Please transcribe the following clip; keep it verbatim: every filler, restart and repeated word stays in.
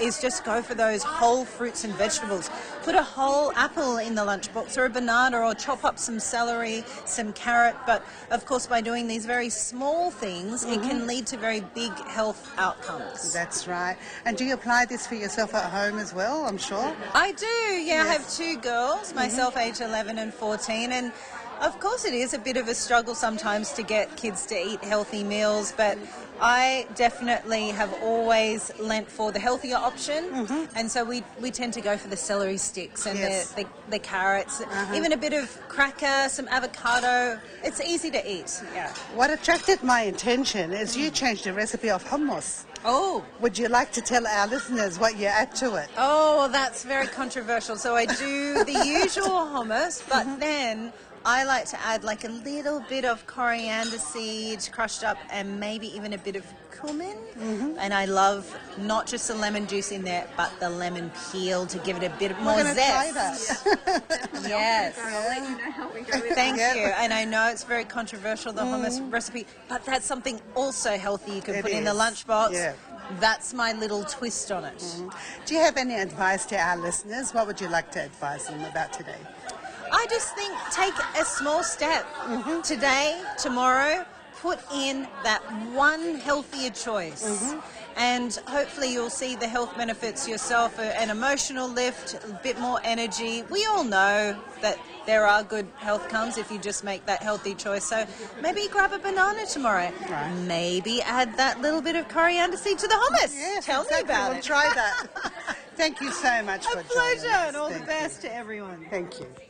is just go for those whole fruits and vegetables. Put a whole apple in the lunchbox or a banana, or chop up some celery, some carrot. But of course, by doing these very small things, mm-hmm. it can lead to very big health outcomes. That's right. And do you apply this for yourself at home as well, I'm sure? I do, yeah. Yes. I have two girls, myself mm-hmm. age eleven and fourteen, and of course it is a bit of a struggle sometimes to get kids to eat healthy meals, but I definitely have always lent for the healthier option, mm-hmm. and so we, we tend to go for the celery sticks and yes. the, the, the carrots, uh-huh. even a bit of cracker, some avocado. It's easy to eat, yeah. What attracted my attention is you changed the recipe of hummus. Oh. Would you like to tell our listeners what you add to it? Oh, well, that's very controversial. So I do the usual hummus, but mm-hmm. then I like to add like a little bit of coriander seeds crushed up and maybe even a bit of cumin. Mm-hmm. And I love not just the lemon juice in there, but the lemon peel to give it a bit more We're gonna zest. Try that. Yes. I'll let you know how we go with Thank Yep. you. And I know it's very controversial, the mm. hummus recipe, but that's something also healthy you can It put is. in the lunchbox. Yeah. That's my little twist on it. Mm. Do you have any advice to our listeners? What would you like to advise them about today? I just think take a small step. Mm-hmm. Today, tomorrow, put in that one healthier choice. Mm-hmm. And hopefully you'll see the health benefits yourself, an emotional lift, a bit more energy. We all know that there are good health comes if you just make that healthy choice. So maybe grab a banana tomorrow. Right. Maybe add that little bit of coriander seed to the hummus. Yes, Tell exactly. me about we'll it. try that. Thank you so much A for joining pleasure, us. and all Thank the best you. to everyone. Thank you.